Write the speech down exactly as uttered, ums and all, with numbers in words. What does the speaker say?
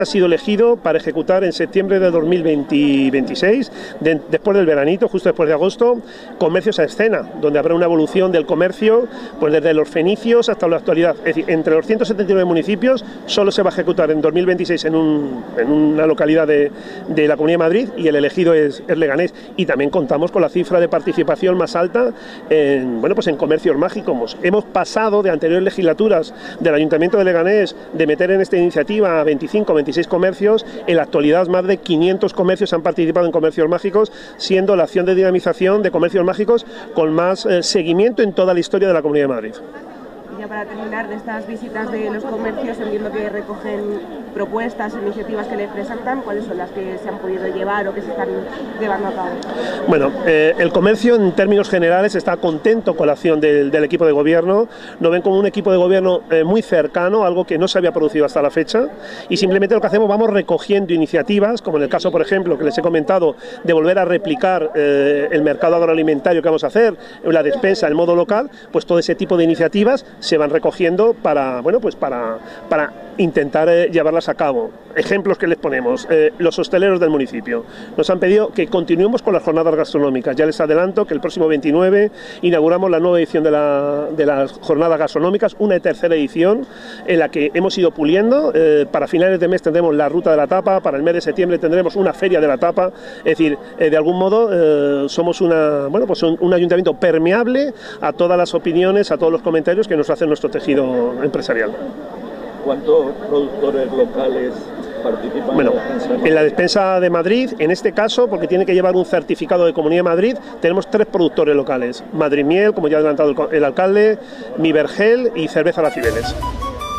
Ha sido elegido para ejecutar en septiembre de dos mil veintiséis, de, después del veranito, justo después de agosto, comercios a escena, donde habrá una evolución del comercio, pues desde los fenicios hasta la actualidad. Es decir, entre los ciento setenta y nueve municipios, solo se va a ejecutar en dos mil veintiséis en, un, en una localidad de, de la Comunidad de Madrid, y el elegido es, es Leganés. Y también contamos con la cifra de participación más alta en, bueno, pues en comercios mágicos. Hemos pasado de anteriores legislaturas del Ayuntamiento de Leganés de meter en esta iniciativa a veinticinco, veintiséis comercios. En la actualidad más de quinientos comercios han participado en comercios mágicos, siendo la acción de dinamización de comercios mágicos con más eh, seguimiento en toda la historia de la Comunidad de Madrid. Y ya para terminar, de estas visitas de los comercios, entiendo que recogen propuestas, iniciativas que les presentan. ¿Cuáles son las que se han podido llevar o que se están llevando a cabo? Bueno, eh, el comercio en términos generales está contento con la acción del, del equipo de gobierno. Nos ven como un equipo de gobierno eh, muy cercano, algo que no se había producido hasta la fecha, y simplemente lo que hacemos, vamos recogiendo iniciativas, como en el caso, por ejemplo, que les he comentado, de volver a replicar eh, el mercado agroalimentario que vamos a hacer, la despensa en modo local. Pues todo ese tipo de iniciativas se van recogiendo para, bueno, pues para, para intentar eh, llevarlas a cabo. Ejemplos que les ponemos: eh, los hosteleros del municipio nos han pedido que continuemos con las jornadas gastronómicas. Ya les adelanto que el próximo veintinueve inauguramos la nueva edición de, la, de las jornadas gastronómicas, una tercera edición en la que hemos ido puliendo. Eh, para finales de mes tendremos la ruta de la tapa, para el mes de septiembre tendremos una feria de la tapa. Es decir, eh, de algún modo eh, somos una, bueno, pues un, un ayuntamiento permeable a todas las opiniones, a todos los comentarios que nos hacen nuestro tejido empresarial. ¿Cuántos productores locales participan? Bueno, en la despensa? En la despensa de Madrid, en este caso, porque tiene que llevar un certificado de Comunidad de Madrid, tenemos tres productores locales: Madrid Miel, como ya ha adelantado el, el alcalde, Mi Vergel y Cerveza Las Cibeles.